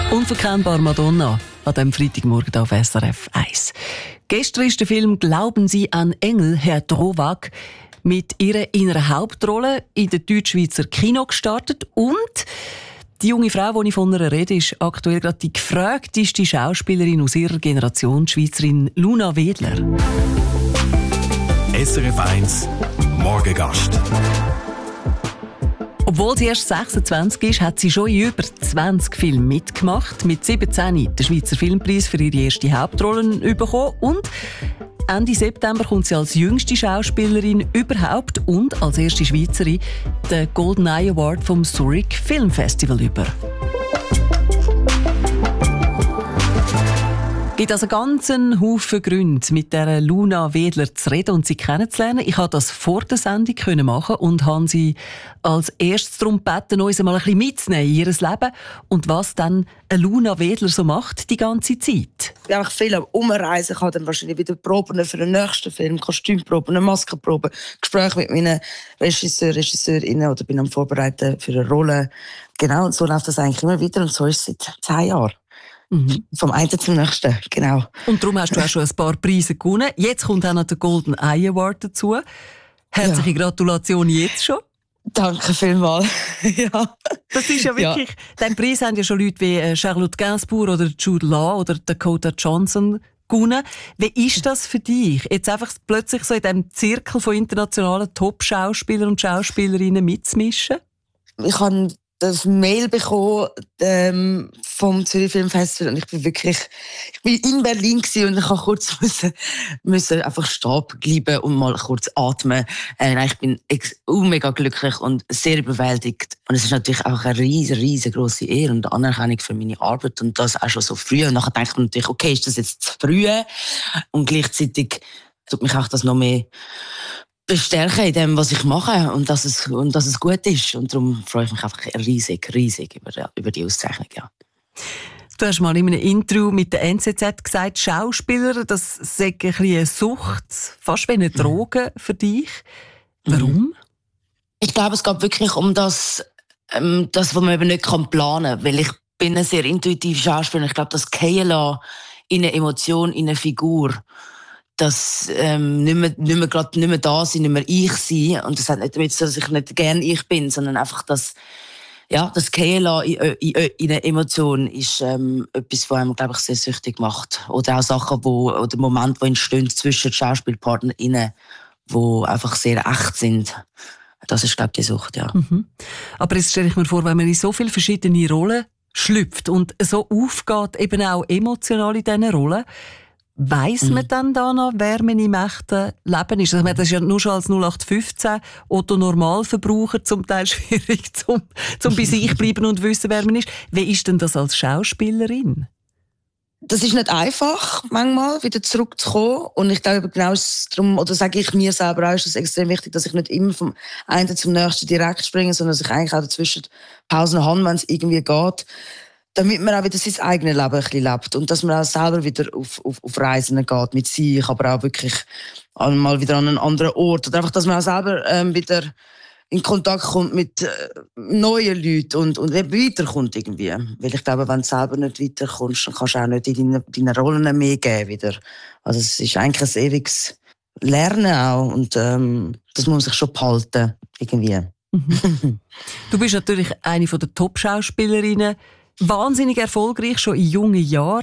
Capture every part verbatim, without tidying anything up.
Unverkennbar Madonna an diesem Freitagmorgen auf S R F eins. Gestern ist der Film «Glauben Sie an Engel», Herr Drowak, mit ihrer in einer Hauptrolle in der Deutschschweizer Kino gestartet. Und die junge Frau, die ich von ihr rede, ist aktuell gerade die gefragteste Schauspielerin aus ihrer Generation, die Schweizerin Luna Wedler. S R F eins Morgengast. Obwohl sie erst sechsundzwanzig ist, hat sie schon in über zwanzig Filmen mitgemacht. Mit siebzehn den Schweizer Filmpreis für ihre erste Hauptrolle bekommen. Und Ende September kommt sie als jüngste Schauspielerin überhaupt und als erste Schweizerin den Golden Eye Award vom Zurich Film Festival über. Es gibt also ganz einen Haufen Gründe, mit der Luna Wedler zu reden und sie kennenzulernen. Ich konnte das vor der Sendung machen und habe sie als erstes darum gebeten, uns mal ein bisschen mitzunehmen in ihr Leben und was dann eine Luna Wedler so macht die ganze Zeit. Ich bin einfach viel am Umreisen. Ich habe dann wahrscheinlich wieder Proben für den nächsten Film, Kostümproben, Maskenproben, Gespräche mit meinen Regisseur, Regisseurinnen oder bin am Vorbereiten für eine Rolle. Genau, und so läuft das eigentlich immer wieder und so ist es seit zehn Jahren. Mhm. Vom einen zum nächsten, genau. Und darum hast du auch schon ein paar Preise gewonnen. Jetzt kommt auch noch der Golden Eye Award dazu. Herzliche ja. Gratulation jetzt schon. Danke vielmals. ja. Das ist ja wirklich, ja. Den Preis haben ja schon Leute wie Charlotte Gainsbourg oder Jude Law oder Dakota Johnson gewonnen. Wie ist das für dich, jetzt einfach plötzlich so in diesem Zirkel von internationalen Top-Schauspielern und Schauspielerinnen mitzumischen? Ich habe das Mail bekommen ähm, vom Zürich Film Festival und ich bin wirklich, ich bin in Berlin gewesen und ich habe kurz müssen, müssen einfach stehen bleiben und mal kurz atmen. Äh, ich bin ex- mega glücklich und sehr überwältigt und es ist natürlich auch eine riesen, riesengroße Ehre und Anerkennung für meine Arbeit und das auch schon so früh. Und nachher denkt man natürlich, okay, ist das jetzt zu früh? Und gleichzeitig tut mich auch das noch mehr bestärken in dem, was ich mache und dass es, und dass es gut ist. Und darum freue ich mich einfach riesig, riesig über, über die Auszeichnung. Ja. Du hast mal in einem Interview mit der N Z Z gesagt, Schauspieler, das sei ein bisschen eine Sucht, fast wie eine Droge für dich. Warum? Ich glaube, es geht wirklich um das, ähm, das, was man eben nicht planen kann. Weil ich bin ein sehr intuitiver Schauspieler. Ich glaube, das Gehen lassen in eine Emotion, in eine Figur, dass ähm, nicht mehr, nicht mehr, grad, nicht mehr da sein, nicht mehr ich sein. Und das hat nicht damit zu tun, dass ich nicht gern ich bin, sondern einfach, dass ja, das Gehen lassen in, in, in eine Emotion ist ähm, etwas, was einem, glaube ich, sehr süchtig macht. Oder auch Sachen, wo, oder Momente, die entstehen zwischen SchauspielpartnerInnen, die einfach sehr echt sind. Das ist, glaube ich, die Sucht, ja. Mhm. Aber jetzt stelle ich mir vor, wenn man in so viele verschiedene Rollen schlüpft und so aufgeht, eben auch emotional in diesen Rollen, weiss man dann da noch, wer man im echten Leben ist? Also, das ist ja nur schon als null acht fünfzehn Otto-Normalverbraucher zum Teil schwierig, zum, zum bei sich bleiben und wissen, wer man ist. Wie ist denn das als Schauspielerin? Das ist nicht einfach, manchmal wieder zurückzukommen. Und ich glaube, genau darum, oder sage ich mir selber auch, ist es extrem wichtig, dass ich nicht immer vom einen zum nächsten direkt springe, sondern dass ich eigentlich auch dazwischen Pausen habe, wenn es irgendwie geht. Damit man auch wieder sein eigenes Leben ein bisschen lebt und dass man auch selber wieder auf, auf, auf Reisen geht mit sich, aber auch wirklich mal wieder an einen anderen Ort. Oder einfach, dass man auch selber ähm, wieder in Kontakt kommt mit äh, neuen Leuten und, und eben weiterkommt irgendwie. Weil ich glaube, wenn du selber nicht weiterkommst, dann kannst du auch nicht in deine, deine Rollen mehr geben wieder. Also es ist eigentlich ein ewiges Lernen auch und ähm, das muss man sich schon behalten, irgendwie. Mhm. Du bist natürlich eine der Top-Schauspielerinnen, wahnsinnig erfolgreich, schon in jungen Jahren.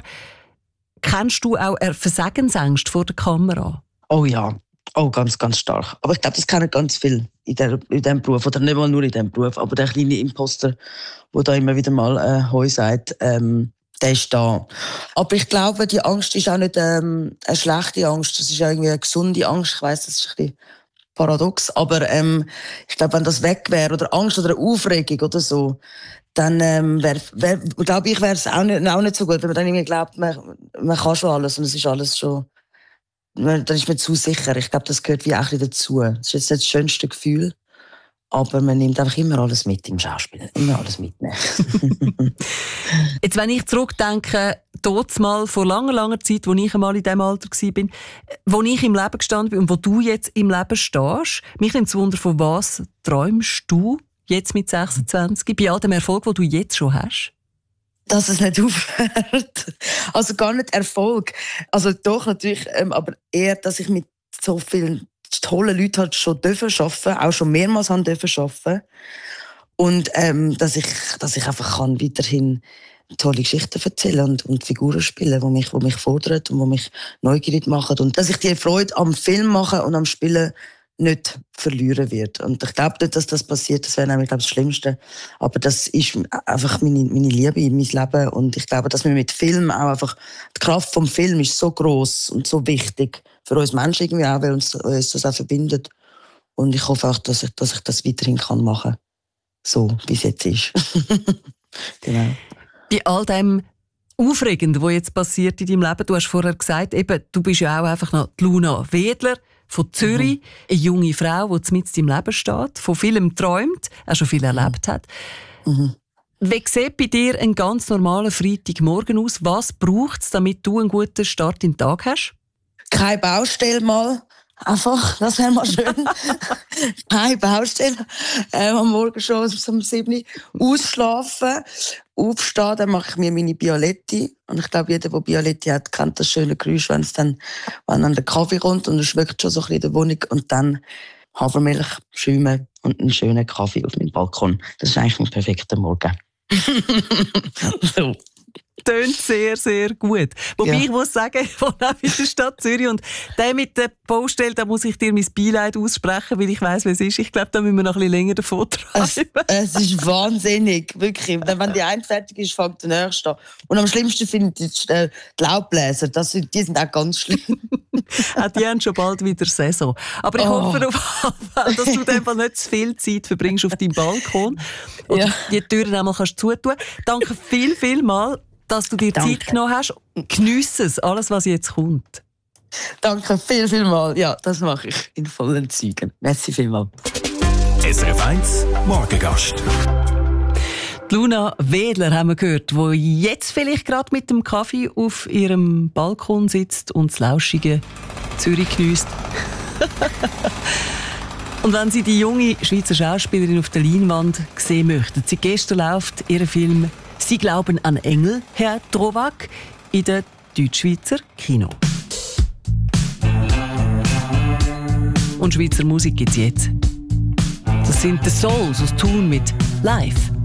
Kennst du auch Versagensängste vor der Kamera? Oh ja, oh ganz, ganz stark. Aber ich glaube, das kennen ganz viele in, der, in diesem Beruf. Oder nicht mal nur in diesem Beruf, aber der kleine Imposter, der da immer wieder mal äh, «Hoi» sagt, ähm, der ist da. Aber ich glaube, die Angst ist auch nicht ähm, eine schlechte Angst. Das ist irgendwie eine gesunde Angst. Ich weiss, das ist ein bisschen paradox. Aber ähm, ich glaube, wenn das weg wäre, oder Angst oder eine Aufregung oder so, dann ähm, wär, wär, glaube ich, wäre es auch nicht, auch nicht so gut, wenn man dann irgendwie glaubt, man, man kann schon alles und es ist alles schon, dann ist man zu sicher. Ich glaube, das gehört wie auch ein bisschen dazu. Das ist jetzt nicht das schönste Gefühl, aber man nimmt einfach immer alles mit im Schauspiel, immer alles mitnehmen. Jetzt, wenn ich zurückdenke, dort mal vor langer, langer Zeit, wo ich einmal in diesem Alter war, wo ich im Leben gestanden bin und wo du jetzt im Leben stehst, mich nimmt es Wunder, von was träumst du jetzt mit sechsundzwanzig, bei all dem Erfolg, den du jetzt schon hast? Dass es nicht aufhört. Also gar nicht Erfolg. Also doch natürlich, ähm, aber eher, dass ich mit so vielen tollen Leuten halt schon dürfen arbeiten, auch schon mehrmals haben dürfen arbeiten. Und ähm, dass, ich, dass ich einfach kann weiterhin tolle Geschichten erzählen und, und Figuren spielen, die mich, die mich fordern und die mich neugierig machen. Und dass ich die Freude am Film machen und am Spielen nicht verlieren wird. Und ich glaube nicht, dass das passiert. Das wäre nämlich, glaube ich, das Schlimmste. Aber das ist einfach meine, meine Liebe in mein Leben. Und ich glaube, dass wir mit Film auch einfach, die Kraft vom Film ist so gross und so wichtig für uns Menschen irgendwie auch, weil uns, uns das auch verbindet. Und ich hoffe auch, dass ich, dass ich das weiterhin kann machen kann. So, wie es jetzt ist. Genau. Bei all dem Aufregenden, was jetzt passiert in deinem Leben, du hast vorher gesagt, eben, du bist ja auch einfach noch die Luna Wedler von Zürich, mhm. eine junge Frau, die mitten im Leben steht, von vielem träumt, auch schon viel erlebt hat. Mhm. Wie sieht bei dir ein ganz normaler Freitagmorgen aus? Was braucht es, damit du einen guten Start in den Tag hast? Keine Baustelle mal. Einfach, das wäre mal schön. Keine Baustelle. Ähm, am Morgen schon um sieben Uhr ausschlafen, aufstehen, dann mache ich mir meine Bialetti. Und ich glaube, jeder, der Bialetti hat, kennt das schöne Geräusch, wenn es dann, wenn dann der Kaffee kommt und es schmeckt schon so ein bisschen in der Wohnung. Und dann Hafermilch, Schäume und einen schönen Kaffee auf meinem Balkon. Das ist eigentlich ein perfekter Morgen. So. Tönt sehr, sehr gut. Wobei ja. ich muss sagen, ich wohne auch in der Stadt Zürich und der mit der Baustelle, da muss ich dir mein Beileid aussprechen, weil ich weiss, wie es ist. Ich glaube, da müssen wir noch ein bisschen länger davon treiben. Es, es ist wahnsinnig, wirklich. Wenn die eine fertig ist, fängt der nächste an. Und am schlimmsten finde ich die Laubbläser. Das sind, die sind auch ganz schlimm. Auch die haben schon bald wieder Saison. Aber ich oh. hoffe auf jeden Fall, dass du einfach nicht zu viel Zeit verbringst auf deinem Balkon und ja. die Türen einmal kannst zutun. Danke viel, viel mal, dass du dir Danke. Zeit genommen hast. Geniesse es, alles, was jetzt kommt. Danke viel, viel mal. Ja, das mache ich in vollen Zügen. Merci vielmals. S R F eins Morgengast. Die Luna Wedler haben wir gehört, die jetzt vielleicht gerade mit dem Kaffee auf ihrem Balkon sitzt und das lauschige Zürich geniesst. Und wenn Sie die junge Schweizer Schauspielerin auf der Leinwand sehen möchten, seit gestern läuft ihr Film «Sie glauben an Engel», Herr Drowak, in der Deutschschweizer Kino. Und Schweizer Musik gibt's jetzt. Das sind The Souls aus Thun mit «Live».